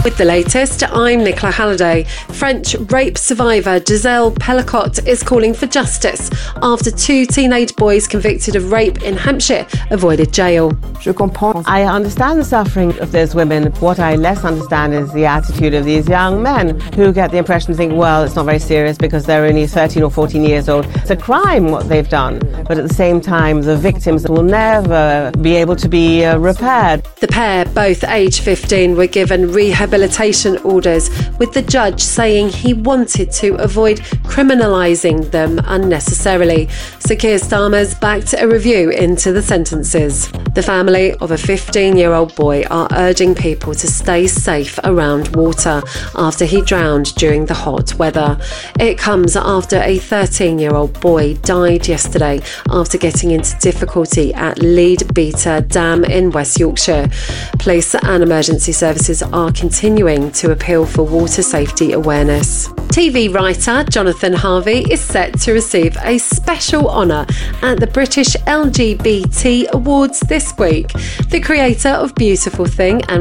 With the latest, I'm Nicola Halliday. French rape survivor Giselle Pellicot is calling for justice after 2 teenage boys convicted of rape in Hampshire avoided jail. I understand the suffering of those women. What I less understand is the attitude of these young men who get the impression, think, well, it's not very serious because they're only 13 or 14 years old. It's a crime what they've done. But at the same time, the victims will never be able to be repaired. The pair, both age 15, were given rehabilitation orders, with the judge saying he wanted to avoid criminalising them unnecessarily. So Keir Starmer's backed a review into the sentences. The family of a 15-year-old boy are urging people to stay safe around water after he drowned during the hot weather. It comes after a 13-year-old boy died yesterday after getting into difficulty at Leadbeater Dam in West Yorkshire. Police and emergency services are continuing to appeal for water safety awareness. TV writer Jonathan Harvey is set to receive a special honour at the British LGBT Awards this week. The creator of Beautiful Thing and